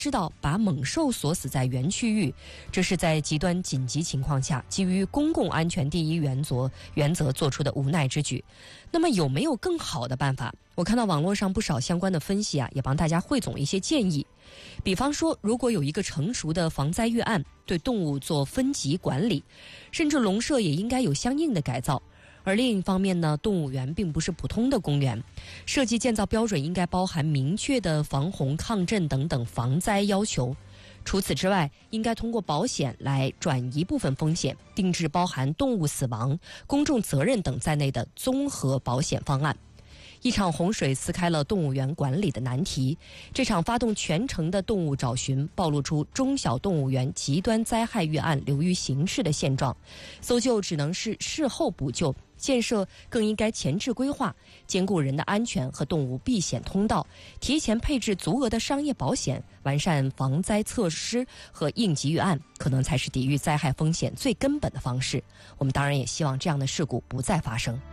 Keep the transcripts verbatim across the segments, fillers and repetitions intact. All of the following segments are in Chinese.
知道把猛兽锁死在原区域，这是在极端紧急情况下基于公共安全第一原则原则做出的无奈之举。那么有没有更好的办法？我看到网络上不少相关的分析啊，也帮大家汇总一些建议。比方说，如果有一个成熟的防灾预案，对动物做分级管理，甚至笼舍也应该有相应的改造。而另一方面呢，动物园并不是普通的公园，设计建造标准应该包含明确的防洪、抗震等等防灾要求。除此之外，应该通过保险来转移部分风险，定制包含动物死亡、公众责任等在内的综合保险方案。一场洪水撕开了动物园管理的难题。这场发动全城的动物找寻，暴露出中小动物园极端灾害预案流于形式的现状。搜救只能是事后补救，建设更应该前置规划，兼顾人的安全和动物避险通道，提前配置足额的商业保险，完善防灾措施和应急预案，可能才是抵御灾害风险最根本的方式。我们当然也希望这样的事故不再发生。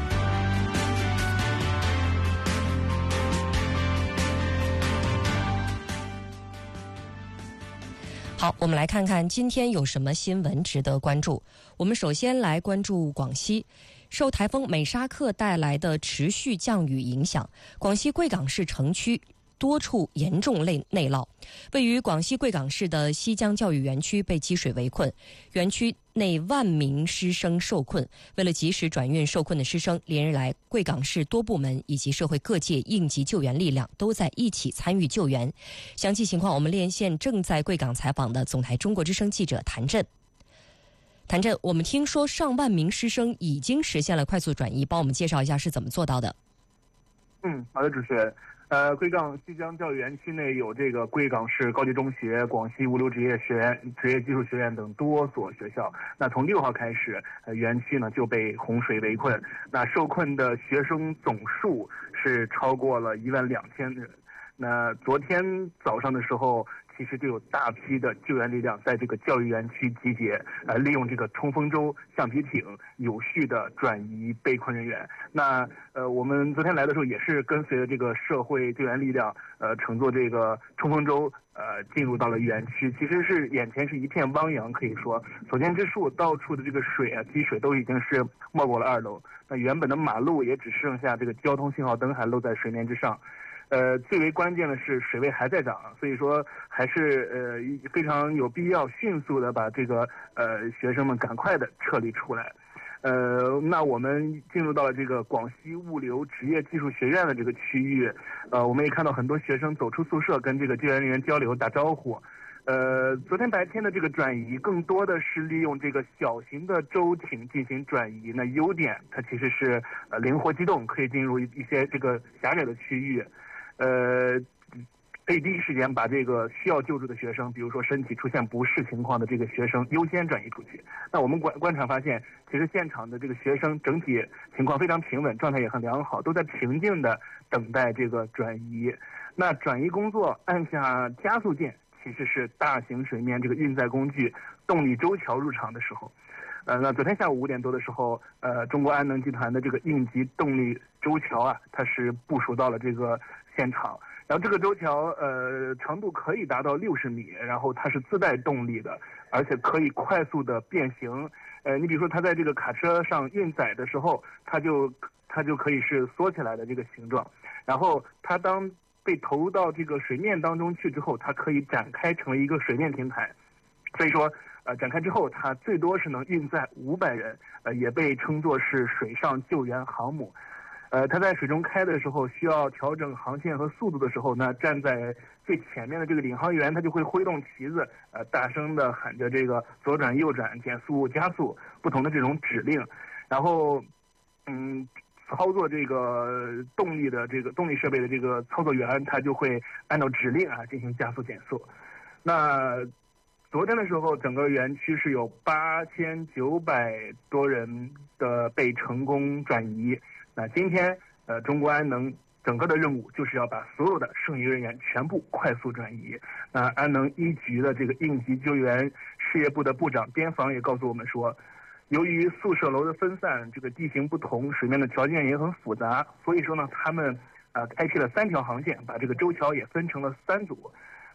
好，我们来看看今天有什么新闻值得关注。我们首先来关注广西。受台风美沙克带来的持续降雨影响，广西贵港市城区多处严重内内涝。位于广西贵港市的西江教育园区被积水围困，园区内万名师生受困。为了及时转运受困的师生，连日来贵港市多部门以及社会各界应急救援力量都在一起参与救援。详细情况我们连线正在贵港采访的总台中国之声记者谭震。谭震，我们听说上万名师生已经实现了快速转移，帮我们介绍一下是怎么做到的？ 嗯，好的，主持人。呃，贵港西江教育园区内有这个贵港市高级中学、广西物流职业学院、职业技术学院等多所学校。那从六号开始，呃，园区呢就被洪水围困。那受困的学生总数是超过了一万两千人。那昨天早上的时候，其实就有大批的救援力量在这个教育园区集结，呃，利用这个冲锋舟、橡皮艇有序的转移被困人员。那呃，我们昨天来的时候也是跟随着这个社会救援力量，呃，乘坐这个冲锋舟，呃，进入到了园区。其实是眼前是一片汪洋，可以说所见之处，到处的这个水啊，积水都已经是没过了二楼。那原本的马路也只剩下这个交通信号灯还露在水面之上。呃，最为关键的是水位还在涨，所以说还是呃非常有必要迅速的把这个呃学生们赶快的撤离出来。呃，那我们进入到了这个广西物流职业技术学院的这个区域，呃，我们也看到很多学生走出宿舍跟这个救援人员交流打招呼。呃，昨天白天的这个转移更多的是利用这个小型的舟艇进行转移。那优点它其实是呃灵活机动，可以进入一一些这个狭窄的区域。呃，可以第一时间把这个需要救助的学生，比如说身体出现不适情况的这个学生优先转移出去。那我们观观察发现，其实现场的这个学生整体情况非常平稳，状态也很良好，都在平静的等待这个转移。那转移工作按下加速键，其实是大型水面这个运载工具动力舟桥入场的时候。呃，那昨天下午五点多的时候，呃，中国安能集团的这个应急动力舟桥啊，它是部署到了这个现场。然后这个舟桥呃长度可以达到六十米，然后它是自带动力的，而且可以快速的变形。呃，你比如说它在这个卡车上运载的时候，它就它就可以是缩起来的这个形状。然后它当被投到这个水面当中去之后，它可以展开成为一个水面平台。所以说，呃，展开之后，它最多是能运载五百人，呃，也被称作是水上救援航母。呃，它在水中开的时候，需要调整航线和速度的时候呢，站在最前面的这个领航员，他就会挥动旗子，呃，大声的喊着这个左转、右转、减速、加速不同的这种指令，然后，嗯。操作这个动力的这个动力设备的这个操作员，他就会按照指令啊进行加速减速。那昨天的时候，整个园区是有八千九百多人的被成功转移。那今天，呃，中国安能整个的任务就是要把所有的剩余人员全部快速转移。那安能一局的这个应急救援事业部的部长边防也告诉我们说，由于宿舍楼的分散，这个地形不同，水面的条件也很复杂，所以说呢，他们呃开辟了三条航线，把这个舟桥也分成了三组。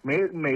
每每